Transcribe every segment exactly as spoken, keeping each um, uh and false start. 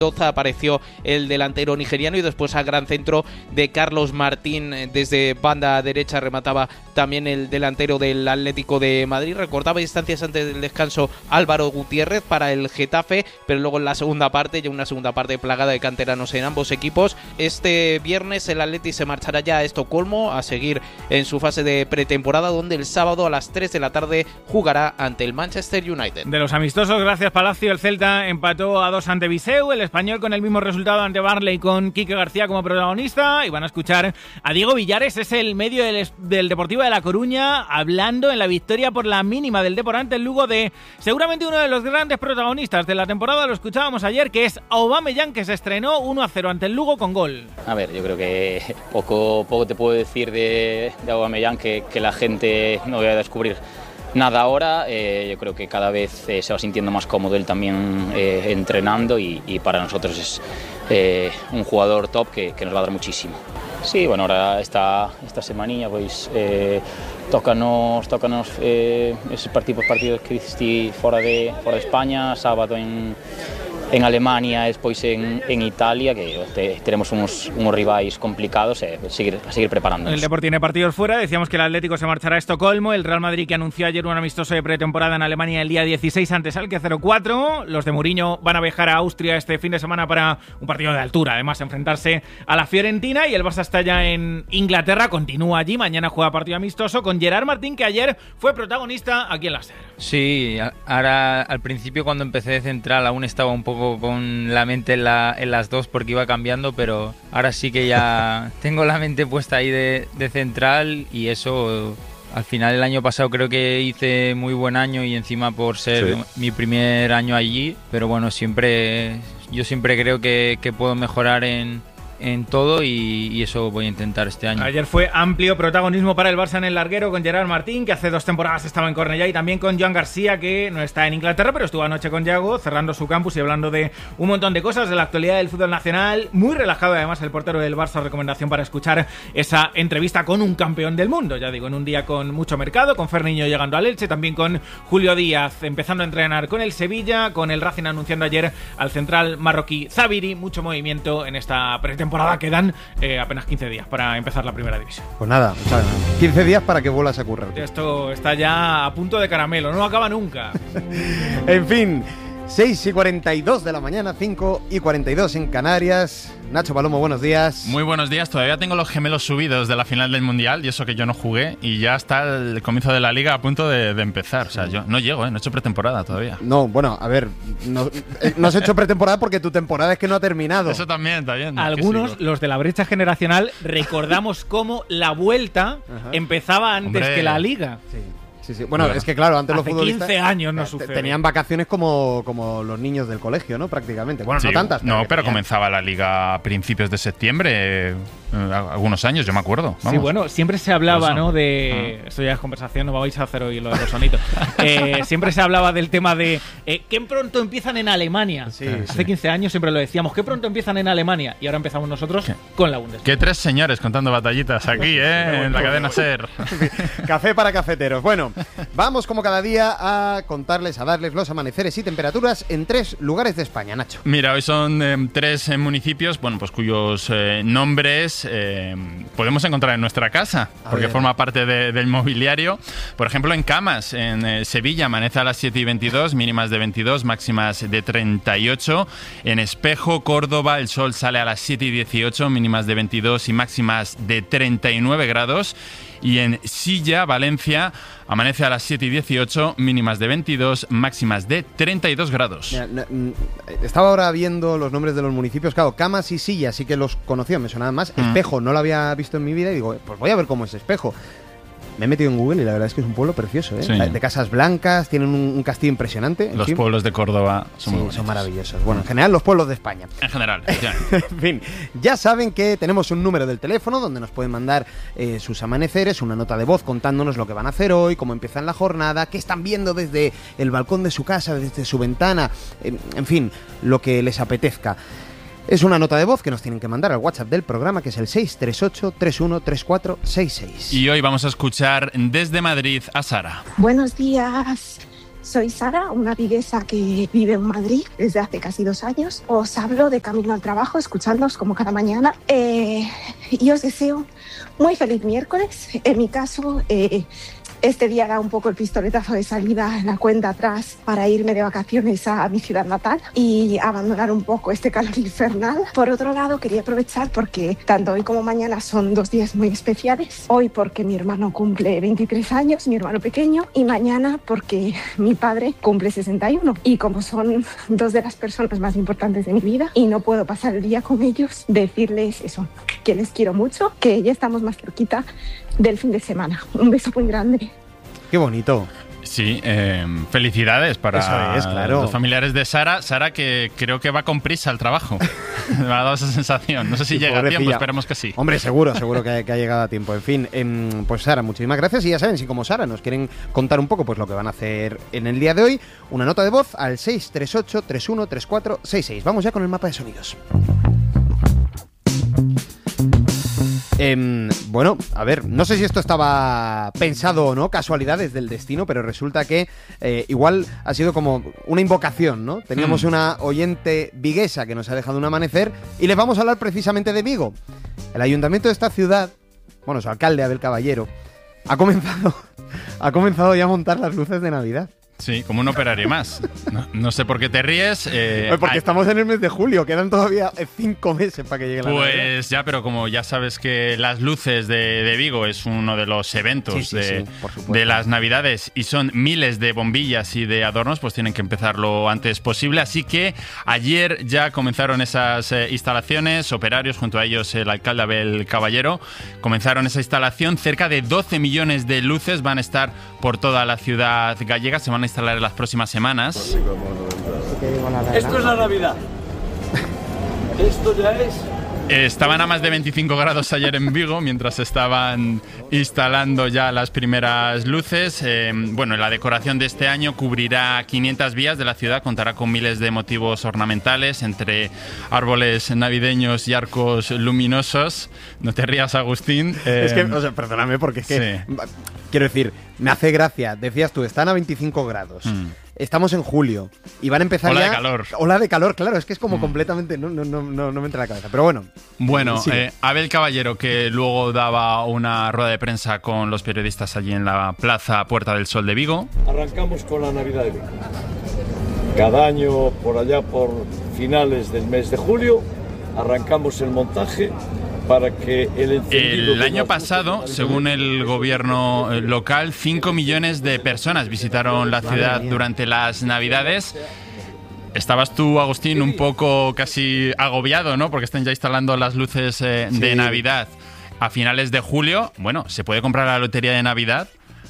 apareció el delantero nigeriano y después al gran centro de Carlos Martín desde banda derecha remataba también el delantero del Atlético de Madrid. Recortaba distancias antes del descanso Álvaro Gutiérrez para el Getafe, pero luego en la segunda parte, ya una segunda parte plagada de canteranos en ambos equipos. Este viernes el Atleti se marchará ya a Estocolmo a seguir en su fase de pretemporada, donde el sábado a las tres de la tarde jugará ante el Manchester United. De los amistosos, gracias Palacio, el Celta empató a dos ante Viseu, el Español con el mismo resultado ante Barley con Quique García como protagonista, y van a escuchar a Diego Villares, es el medio del, del Deportivo de La Coruña, hablando en la victoria por la mínima del Depor ante el Lugo de seguramente uno de los grandes protagonistas de la temporada. Lo escuchábamos ayer, que es Aubameyang, que se estrenó uno a cero ante el Lugo con gol. A ver, yo creo que poco, poco te puedo decir de, de Aubameyang que, que la gente no vaya a descubrir nada ahora. Eh, yo creo que cada vez eh, se va sintiendo más cómodo él también eh, entrenando y, y para nosotros es eh, un jugador top que, que nos va a dar muchísimo. Sí, bueno, ahora esta, esta semanilla pues eh, tócanos, tócanos eh, esos partidos, partidos que hiciste fuera de, fuera de España, sábado en en Alemania, después en, en Italia, que te, tenemos unos, unos rivales complicados, eh, seguir, a seguir preparándonos. El Depor tiene partidos fuera, decíamos que el Atlético se marchará a Estocolmo, el Real Madrid que anunció ayer un amistoso de pretemporada en Alemania el día dieciséis ante Schalke cero cuatro, los de Mourinho van a viajar a Austria este fin de semana para un partido de altura, además enfrentarse a la Fiorentina, y el Barça está ya en Inglaterra, continúa allí, mañana juega partido amistoso con Gerard Martín, que ayer fue protagonista aquí en la SER. Sí, ahora al principio cuando empecé de central aún estaba un poco con la mente en, la, en las dos porque iba cambiando, pero ahora sí que ya tengo la mente puesta ahí de, de central, y eso al final el año pasado creo que hice muy buen año y encima por ser sí. mi primer año allí, pero bueno, siempre yo siempre creo que, que puedo mejorar en en todo y, y eso voy a intentar este año. Ayer fue amplio protagonismo para el Barça en el larguero con Gerard Martín, que hace dos temporadas estaba en Cornellá, y también con Joan García, que no está en Inglaterra, pero estuvo anoche con Yago cerrando su campus y hablando de un montón de cosas de la actualidad del fútbol nacional. Muy relajado además el portero del Barça, recomendación para escuchar esa entrevista con un campeón del mundo, ya digo, en un día con mucho mercado, con Ferniño llegando al Elche, también con Julio Díaz empezando a entrenar con el Sevilla, con el Racing anunciando ayer al central marroquí Zabiri, mucho movimiento en esta pretemporada. Quedan eh, apenas quince días para empezar la primera división. Pues nada, o sea, quince días para que vuelvas a currar. Esto está ya a punto de caramelo, no acaba nunca. En fin, seis y cuarenta y dos de la mañana, cinco y cuarenta y dos en Canarias. Nacho Palomo, buenos días. Muy buenos días. Todavía tengo los gemelos subidos de la final del Mundial, y eso que yo no jugué, y ya está el comienzo de la Liga a punto de, de empezar. O sea, yo no llego, ¿eh? No he hecho pretemporada todavía. No, bueno, a ver, no, eh, no has hecho pretemporada porque tu temporada es que no ha terminado. Eso también, está bien. Algunos, los de la brecha generacional, recordamos cómo la vuelta Ajá. empezaba antes Hombre. que la Liga. Sí. Sí, sí. Bueno, bueno, es que claro, antes los futbolistas quince años no sucede. Tenían vacaciones como, como los niños del colegio, ¿no? Prácticamente. Bueno, sí, no tantas. Pero no, pero tenían. comenzaba la liga a principios de septiembre, eh, algunos años, yo me acuerdo. Vamos. Sí, bueno, siempre se hablaba, ¿no? De ah. esto ya es conversación, no vais a hacer hoy lo de los sonitos. eh, siempre se hablaba del tema de eh, que pronto empiezan en Alemania. Sí, Hace sí. quince años siempre lo decíamos, que pronto empiezan en Alemania, y ahora empezamos nosotros ¿Qué? con la Bundesliga. Qué tres señores contando batallitas aquí, ¿eh? Bueno, en la cadena SER. Café para cafeteros. Bueno, vamos como cada día a contarles, a darles los amaneceres y temperaturas en tres lugares de España, Nacho. Mira, hoy son eh, tres eh, municipios, bueno, pues cuyos eh, nombres eh, podemos encontrar en nuestra casa, a porque ver. forma parte de, del mobiliario. Por ejemplo, en Camas, en eh, Sevilla, amanece a las siete y veintidós, mínimas de veintidós, máximas de treinta y ocho. En Espejo, Córdoba, el sol sale a las siete y dieciocho, mínimas de veintidós y máximas de treinta y nueve grados. Y en Silla, Valencia, amanece a las siete y dieciocho, mínimas de veintidós, máximas de treinta y dos grados. Mira, estaba ahora viendo los nombres de los municipios. Claro, Camas y Silla sí que los conocía, me sonaban más. Mm. Espejo no lo había visto en mi vida y digo, pues voy a ver cómo es Espejo. Me he metido en Google y la verdad es que es un pueblo precioso, ¿eh? Sí. De casas blancas, tienen un, un castillo impresionante. Los fin. pueblos de Córdoba son, sí, muy son maravillosos. Bueno, en general los pueblos de España. En general, ya. En fin, ya saben que tenemos un número del teléfono donde nos pueden mandar eh, sus amaneceres, una nota de voz contándonos lo que van a hacer hoy, cómo empiezan la jornada, qué están viendo desde el balcón de su casa, desde su ventana, en, en fin, lo que les apetezca. Es una nota de voz que nos tienen que mandar al WhatsApp del programa, que es el seis tres ocho, tres uno tres cuatro seis seis. Y hoy vamos a escuchar desde Madrid a Sara. Buenos días. Soy Sara, una viguesa que vive en Madrid desde hace casi dos años. Os hablo de camino al trabajo, escuchándoos como cada mañana. Eh, y os deseo muy feliz miércoles. En mi caso, eh, este día era un poco el pistoletazo de salida en la cuenta atrás para irme de vacaciones a mi ciudad natal y abandonar un poco este calor infernal. Por otro lado, quería aprovechar porque tanto hoy como mañana son dos días muy especiales. Hoy porque mi hermano cumple veintitrés años, mi hermano pequeño, y mañana porque mi padre cumple sesenta y uno. Y como son dos de las personas más importantes de mi vida y no puedo pasar el día con ellos, decirles eso, que les quiero mucho, que ya estamos más cerquita del fin de semana. Un beso muy grande. Qué bonito. Sí, eh, felicidades para Eso es, claro. los familiares de Sara. Sara, que creo que va con prisa al trabajo. Me ha dado esa sensación. No sé si Sí, llega a tiempo, pobrecilla. esperemos que sí. Hombre, seguro, seguro que, que ha llegado a tiempo. En fin, em, pues Sara, muchísimas gracias. Y ya saben, si como Sara nos quieren contar un poco pues lo que van a hacer en el día de hoy, una nota de voz al seis tres ocho, tres uno tres cuatro seis seis. Vamos ya con el mapa de sonidos. Eh, bueno, a ver, no sé si esto estaba pensado o no, casualidades del destino, pero resulta que eh, igual ha sido como una invocación, ¿no? Teníamos Mm. una oyente viguesa que nos ha dejado un amanecer y les vamos a hablar precisamente de Vigo. El ayuntamiento de esta ciudad, bueno, su alcalde Abel Caballero, ha comenzado, ha comenzado ya a montar las luces de Navidad. Sí, como un operario más. No, no sé por qué te ríes. Eh, Pues porque hay- estamos en el mes de julio, quedan todavía eh, cinco meses para que llegue la Navidad. Pues ya, pero como ya sabes que las luces de, de Vigo es uno de los eventos Sí, sí, de, sí, por supuesto. de las Navidades y son miles de bombillas y de adornos, pues tienen que empezar lo antes posible. Así que ayer ya comenzaron esas eh, instalaciones, operarios, junto a ellos el alcalde Abel Caballero, comenzaron esa instalación. Cerca de doce millones de luces van a estar por toda la ciudad gallega, se van a instalar en las próximas semanas. Esto es la Navidad. Esto ya es. Estaban a más de veinticinco grados ayer en Vigo mientras estaban instalando ya las primeras luces. Eh, bueno, la decoración de este año cubrirá quinientas vías de la ciudad, contará con miles de motivos ornamentales entre árboles navideños y arcos luminosos. No te rías, Agustín. Eh, Es que, o sea, perdóname, porque es que, sí. quiero decir, me hace gracia. Decías tú, están a veinticinco grados. Mm. Estamos en julio y van a empezar Ola ya... de calor. Ola de calor, claro, es que es como Mm. completamente... No, no, no, no, no me entra en la cabeza, pero bueno. Bueno, Sí. eh, Abel Caballero, que luego daba una rueda de prensa con los periodistas allí en la plaza Puerta del Sol de Vigo. Arrancamos con la Navidad de Vigo. Cada año, por allá por finales del mes de julio, arrancamos el montaje para que el encendido... El de año las pasado, luces según navideñas- el gobierno eh, local, cinco millones de personas visitaron la ciudad durante las Navidades. Estabas tú, Agustín, un poco casi agobiado, ¿no? Porque están ya instalando las luces eh, de Sí. Navidad a finales de julio. Bueno, se puede comprar la lotería de Navidad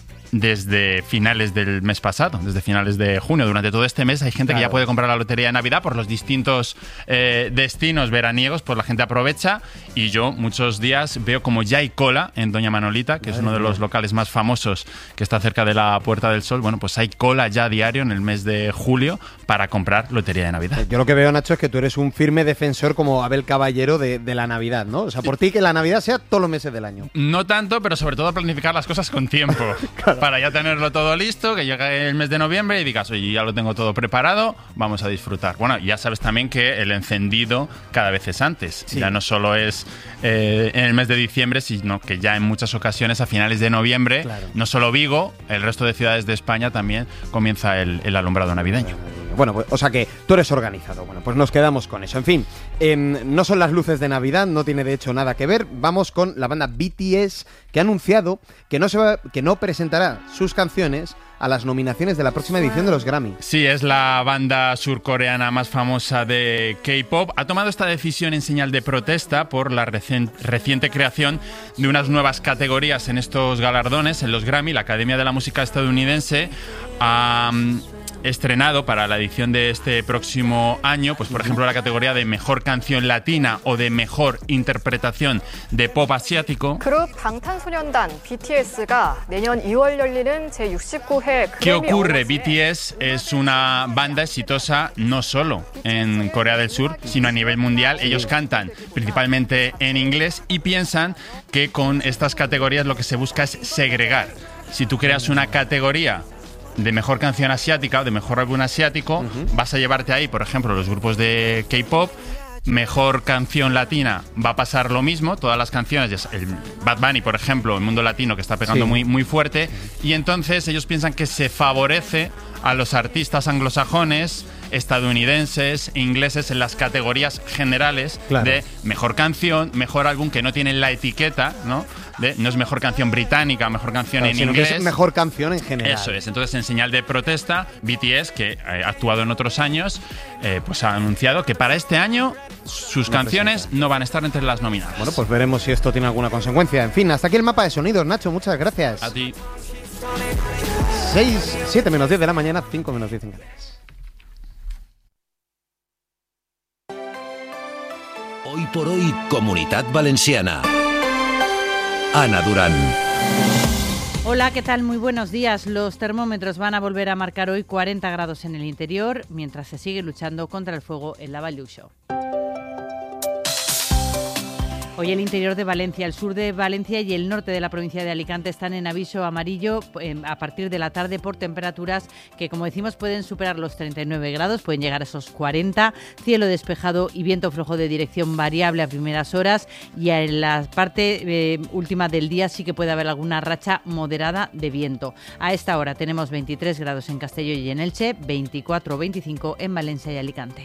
desde finales del mes pasado, desde finales de junio. Durante todo este mes hay gente que ya Claro. puede comprar la lotería de Navidad por los distintos eh, destinos veraniegos, pues la gente aprovecha. Y yo muchos días veo como ya hay cola en Doña Manolita, que es uno de los locales más famosos que está cerca de la Puerta del Sol. Bueno, pues hay cola ya diario en el mes de julio para comprar lotería de Navidad. Yo lo que veo, Nacho, es que tú eres un firme defensor como Abel Caballero de, de la Navidad, ¿no? O sea, por ti que la Navidad sea todos los meses del año. No tanto, pero sobre todo planificar las cosas con tiempo. Para ya tenerlo todo listo, que llegue el mes de noviembre y digas, oye, ya lo tengo todo preparado, vamos a disfrutar. Bueno, ya sabes también que el encendido cada vez es antes. Sí. Ya no solo es eh, en el mes de diciembre, sino que ya en muchas ocasiones a finales de noviembre, Claro. no solo Vigo, el resto de ciudades de España también comienza el, el alumbrado navideño. Bueno, pues, o sea que tú eres organizado. Bueno, pues nos quedamos con eso. En fin, em, no son las luces de Navidad, no tiene de hecho nada que ver. Vamos con la banda B T S, que ha anunciado que no, se va, que no presentará sus canciones a las nominaciones de la próxima edición de los Grammy. Sí, es la banda surcoreana más famosa de K-pop. Ha tomado esta decisión en señal de protesta por la recien- reciente creación de unas nuevas categorías en estos galardones, en los Grammy. La Academia de la Música estadounidense ha mm, estrenado para la edición de este próximo año, pues por ejemplo la categoría de Mejor Canción Latina o de Mejor Interpretación de Pop Asiático. 그룹 방탄소년단 비티에스가 내년 이월 열리는 제육십구 회 ¿Qué 그래미 ocurre? 어워즈에 B T S es una banda exitosa no solo en Corea del Sur, sino a nivel mundial. Ellos cantan principalmente en inglés y piensan que con estas categorías lo que se busca es segregar. Si tú creas una categoría de mejor canción asiática o de mejor álbum asiático, uh-huh. vas a llevarte ahí, por ejemplo, los grupos de K-pop. Mejor canción latina va a pasar lo mismo, todas las canciones, el Bad Bunny, por ejemplo, el mundo latino que está pegando sí. muy, muy fuerte, y entonces ellos piensan que se favorece a los artistas anglosajones, estadounidenses e ingleses en las categorías generales claro. de mejor canción, mejor álbum, que no tienen la etiqueta, ¿no? De, no es mejor canción británica, mejor canción claro, en sino inglés. Que es mejor canción en general. Eso es. Entonces, en señal de protesta, B T S, que ha actuado en otros años, eh, pues ha anunciado que para este año sus no canciones presenta. no van a estar entre las nominadas. Bueno, pues veremos si esto tiene alguna consecuencia. En fin, hasta aquí el mapa de sonidos. Nacho, muchas gracias. A ti. seis, siete menos diez de la mañana, cinco menos diez en Canarias. Hoy por hoy, Comunitat Valenciana. Ana Durán. Hola, ¿qué tal? Muy buenos días. Los termómetros van a volver a marcar hoy cuarenta grados en el interior, mientras se sigue luchando contra el fuego en la Vall d'Uixó. Hoy el interior de Valencia, el sur de Valencia y el norte de la provincia de Alicante están en aviso amarillo eh, a partir de la tarde por temperaturas que, como decimos, pueden superar los treinta y nueve grados, pueden llegar a esos cuarenta, cielo despejado y viento flojo de dirección variable a primeras horas, y en la parte eh, última del día sí que puede haber alguna racha moderada de viento. A esta hora tenemos veintitrés grados en Castelló y en Elche, veinticuatro o veinticinco en Valencia y Alicante.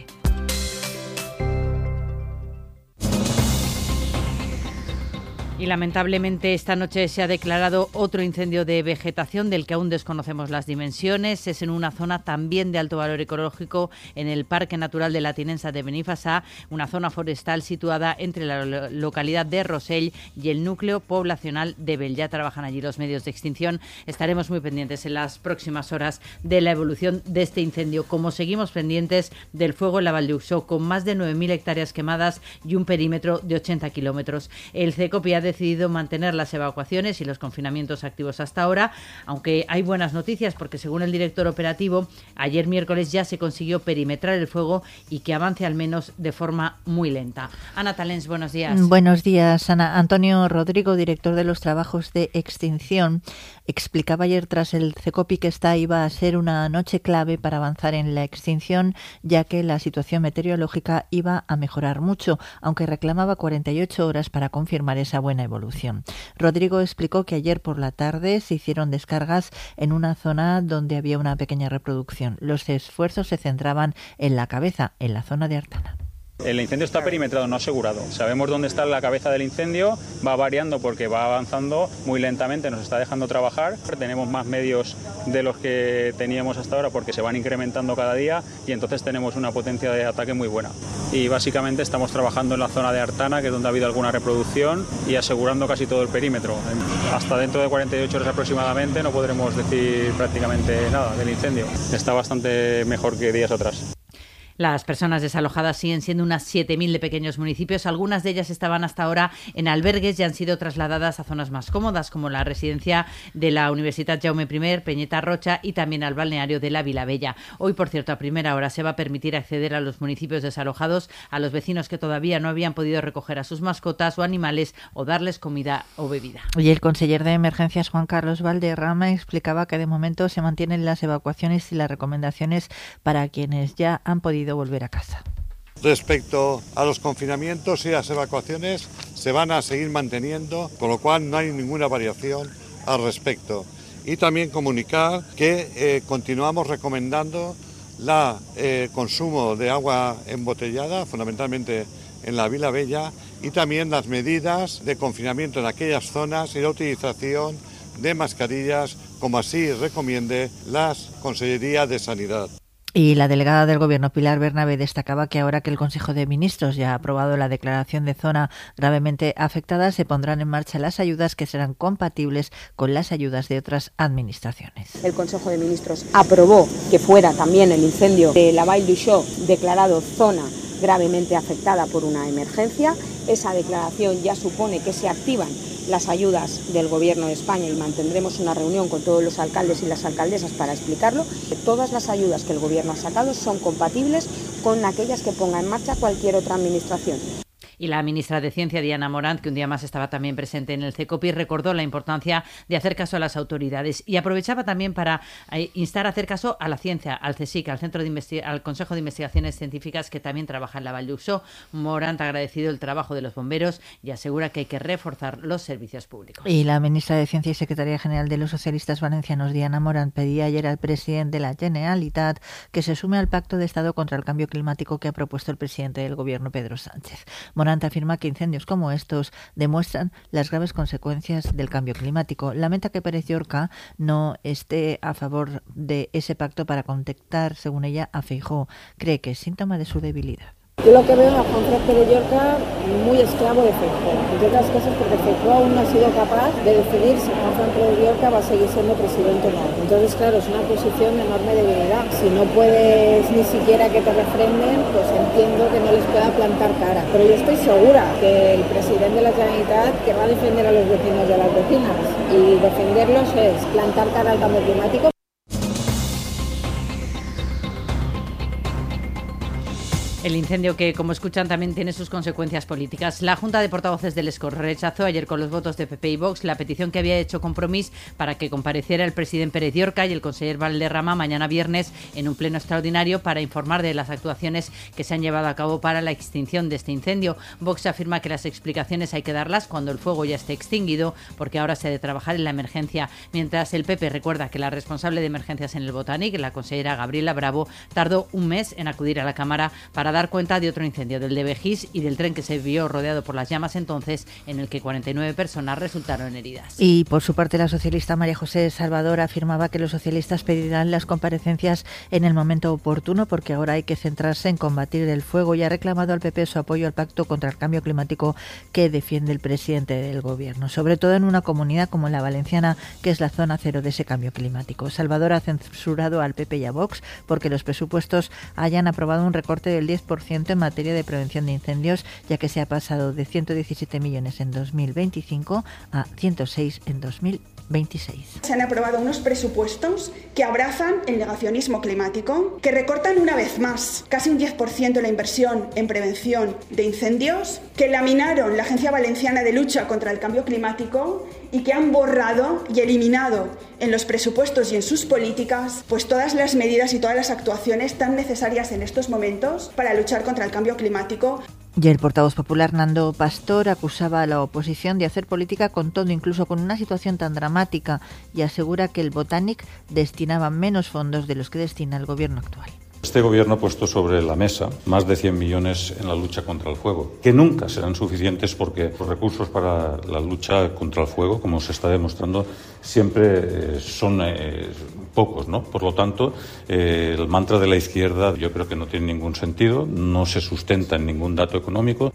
Y lamentablemente esta noche se ha declarado otro incendio de vegetación del que aún desconocemos las dimensiones. Es en una zona también de alto valor ecológico, en el Parque Natural de la Tinensa de Benifassà, una zona forestal situada entre la localidad de Rosell y el núcleo poblacional de Bell. Ya trabajan allí los medios de extinción. Estaremos muy pendientes en las próximas horas de la evolución de este incendio, como seguimos pendientes del fuego en la Vall d'Uixó, con más de nueve mil hectáreas quemadas y un perímetro de ochenta kilómetros. El CECOPI ha decidido mantener las evacuaciones y los confinamientos activos hasta ahora, aunque hay buenas noticias porque, según el director operativo, ayer miércoles ya se consiguió perimetrar el fuego y que avance al menos de forma muy lenta. Ana Talens, buenos días. Buenos días, Ana. Antonio Rodrigo, director de los trabajos de extinción, explicaba ayer tras el CECOPI que esta iba a ser una noche clave para avanzar en la extinción, ya que la situación meteorológica iba a mejorar mucho, aunque reclamaba cuarenta y ocho horas para confirmar esa buena evolución. Rodrigo explicó que ayer por la tarde se hicieron descargas en una zona donde había una pequeña reproducción. Los esfuerzos se centraban en la cabeza, en la zona de Artana. El incendio está perimetrado, no asegurado. Sabemos dónde está la cabeza del incendio, va variando porque va avanzando muy lentamente, nos está dejando trabajar. Tenemos más medios de los que teníamos hasta ahora porque se van incrementando cada día y entonces tenemos una potencia de ataque muy buena. Y básicamente estamos trabajando en la zona de Artana, que es donde ha habido alguna reproducción, y asegurando casi todo el perímetro. Hasta dentro de cuarenta y ocho horas aproximadamente no podremos decir prácticamente nada del incendio. Está bastante mejor que días atrás. Las personas desalojadas siguen siendo unas siete mil de pequeños municipios. Algunas de ellas estaban hasta ahora en albergues y han sido trasladadas a zonas más cómodas, como la residencia de la Universitat Jaume I, Peñeta Rocha, y también al balneario de la Vilavella. Hoy, por cierto, a primera hora se va a permitir acceder a los municipios desalojados a los vecinos que todavía no habían podido recoger a sus mascotas o animales o darles comida o bebida. Y el conseller de Emergencias, Juan Carlos Valderrama, explicaba que de momento se mantienen las evacuaciones y las recomendaciones para quienes ya han podido volver a casa. Respecto a los confinamientos y las evacuaciones, se van a seguir manteniendo, con lo cual no hay ninguna variación al respecto. Y también comunicar que eh, continuamos recomendando el eh, consumo de agua embotellada, fundamentalmente en la Vilavella, y también las medidas de confinamiento en aquellas zonas y la utilización de mascarillas, como así recomiende la Consellería de Sanidad. Y la delegada del Gobierno, Pilar Bernabé, destacaba que ahora que el Consejo de Ministros ya ha aprobado la declaración de zona gravemente afectada, se pondrán en marcha las ayudas que serán compatibles con las ayudas de otras administraciones. El Consejo de Ministros aprobó que fuera también el incendio de la Vall d'Uixó declarado zona gravemente afectada por una emergencia. Esa declaración ya supone que se activan las ayudas del Gobierno de España y mantendremos una reunión con todos los alcaldes y las alcaldesas para explicarlo. Todas las ayudas que el Gobierno ha sacado son compatibles con aquellas que ponga en marcha cualquier otra administración. Y la ministra de Ciencia, Diana Morant, que un día más estaba también presente en el CECOPI, recordó la importancia de hacer caso a las autoridades y aprovechaba también para eh, instar a hacer caso a la ciencia, al CSIC, al Centro de Investi- al Consejo de Investigaciones Científicas, que también trabaja en la Vall d'Uixó. Morant ha agradecido el trabajo de los bomberos y asegura que hay que reforzar los servicios públicos. Y la ministra de Ciencia y secretaria general de los socialistas valencianos, Diana Morant, pedía ayer al presidente de la Generalitat que se sume al pacto de Estado contra el cambio climático que ha propuesto el presidente del gobierno, Pedro Sánchez. Morant afirma que incendios como estos demuestran las graves consecuencias del cambio climático. Lamenta que Pérez Llorca no esté a favor de ese pacto para contactar, según ella, a Feijóo. Cree que es síntoma de su debilidad. Yo lo que veo a Juan Pérez Llorca muy esclavo de Feijóo, entre otras cosas porque Feijóo aún no ha sido capaz de decidir si Juan Pérez Llorca va a seguir siendo presidente o no. Entonces, claro, es una posición de enorme debilidad. Si no puedes ni siquiera que te refrenden, pues entiendo que no les pueda plantar cara. Pero yo estoy segura que el presidente de la Generalitat querrá defender a los vecinos y a las vecinas. Y defenderlos es plantar cara al cambio climático. El incendio que, como escuchan, también tiene sus consecuencias políticas. La Junta de Portavoces del Escor rechazó ayer con los votos de P P y Vox la petición que había hecho Compromís para que compareciera el presidente Pérez Llorca y el conseller Valderrama mañana viernes en un pleno extraordinario para informar de las actuaciones que se han llevado a cabo para la extinción de este incendio. Vox afirma que las explicaciones hay que darlas cuando el fuego ya esté extinguido, porque ahora se ha de trabajar en la emergencia. Mientras el P P recuerda que la responsable de emergencias en el Botanic, la consellera Gabriela Bravo, tardó un mes en acudir a la Cámara para dar cuenta de otro incendio, del de Begís, y del tren que se vio rodeado por las llamas entonces, en el que cuarenta y nueve personas resultaron heridas. Y por su parte, la socialista María José Salvador afirmaba que los socialistas pedirán las comparecencias en el momento oportuno, porque ahora hay que centrarse en combatir el fuego, y ha reclamado al P P su apoyo al pacto contra el cambio climático que defiende el presidente del gobierno, sobre todo en una comunidad como la valenciana, que es la zona cero de ese cambio climático. Salvador ha censurado al P P y a Vox porque los presupuestos hayan aprobado un recorte del diez por ciento en materia de prevención de incendios, ya que se ha pasado de ciento diecisiete millones en dos mil veinticinco a ciento seis en dos mil veintiséis. Se han aprobado unos presupuestos que abrazan el negacionismo climático, que recortan una vez más casi un diez por ciento la inversión en prevención de incendios, que laminaron la Agencia Valenciana de Lucha contra el Cambio Climático y que han borrado y eliminado en los presupuestos y en sus políticas pues todas las medidas y todas las actuaciones tan necesarias en estos momentos para luchar contra el cambio climático. Y el portavoz popular Nando Pastor acusaba a la oposición de hacer política con todo, incluso con una situación tan dramática, y asegura que el Botanic destinaba menos fondos de los que destina el gobierno actual. Este gobierno ha puesto sobre la mesa más de cien millones en la lucha contra el fuego, que nunca serán suficientes porque los recursos para la lucha contra el fuego, como se está demostrando, siempre eh, son eh, pocos, ¿no? Por lo tanto, eh, el mantra de la izquierda yo creo que no tiene ningún sentido, no se sustenta en ningún dato económico.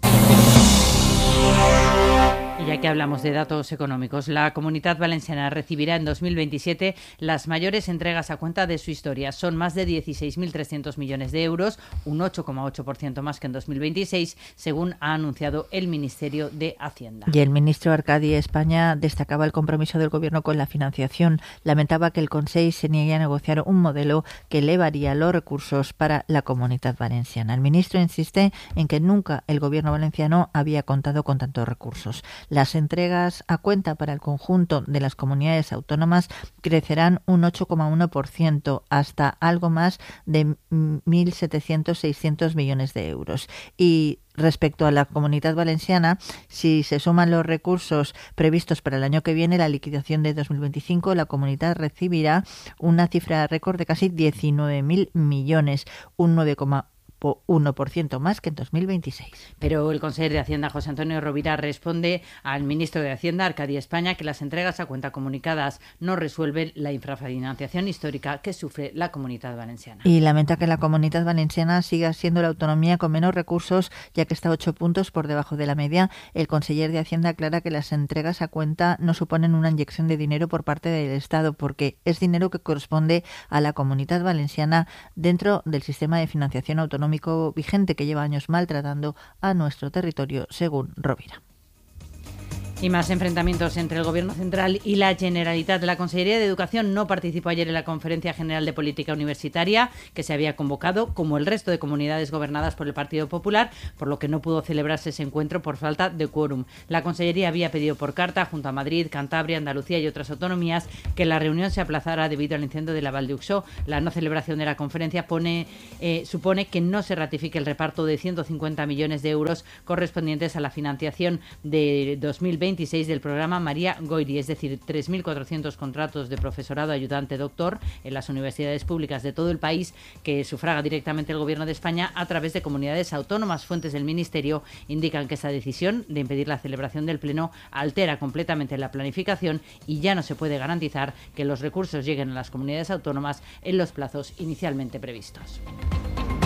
Ya que hablamos de datos económicos, la Comunitat Valenciana recibirá en dos mil veintisiete las mayores entregas a cuenta de su historia. Son más de dieciséis mil trescientos millones de euros, un ocho coma ocho por ciento más que en dos mil veintiséis, según ha anunciado el Ministerio de Hacienda. Y el ministro Arcadi España destacaba el compromiso del Gobierno con la financiación. Lamentaba que el Consell se niegue a negociar un modelo que elevaría los recursos para la Comunitat Valenciana. El ministro insiste en que nunca el Gobierno valenciano había contado con tantos recursos. Las entregas a cuenta para el conjunto de las comunidades autónomas crecerán un ocho coma uno por ciento hasta algo más de mil setecientos seiscientos millones de euros. Y respecto a la Comunitat Valenciana, si se suman los recursos previstos para el año que viene, la liquidación de dos mil veinticinco, la Comunitat recibirá una cifra récord de casi diecinueve mil millones, un nueve coma uno por ciento más que en dos mil veintiséis. Pero el consejero de Hacienda, José Antonio Rovira, responde al ministro de Hacienda, Arcadi España, que las entregas a cuenta comunicadas no resuelven la infrafinanciación histórica que sufre la Comunitat Valenciana. Y lamenta que la Comunitat Valenciana siga siendo la autonomía con menos recursos, ya que está ocho puntos por debajo de la media. El conseller de Hacienda aclara que las entregas a cuenta no suponen una inyección de dinero por parte del Estado, porque es dinero que corresponde a la Comunitat Valenciana dentro del sistema de financiación autonómico vigente que lleva años maltratando a nuestro territorio, según Rovira. Y más enfrentamientos entre el Gobierno central y la Generalitat. La Consellería de Educación no participó ayer en la Conferencia General de Política Universitaria que se había convocado, como el resto de comunidades gobernadas por el Partido Popular, por lo que no pudo celebrarse ese encuentro por falta de quórum. La Consellería había pedido por carta, junto a Madrid, Cantabria, Andalucía y otras autonomías, que la reunión se aplazara debido al incendio de la Vall d'Uixó. La no celebración de la conferencia pone, eh, supone que no se ratifique el reparto de ciento cincuenta millones de euros correspondientes a la financiación de dos mil veintiséis del programa María Goiri, es decir, tres mil cuatrocientos contratos de profesorado ayudante doctor en las universidades públicas de todo el país que sufraga directamente el Gobierno de España a través de comunidades autónomas. Fuentes del Ministerio indican que esa decisión de impedir la celebración del Pleno altera completamente la planificación y ya no se puede garantizar que los recursos lleguen a las comunidades autónomas en los plazos inicialmente previstos.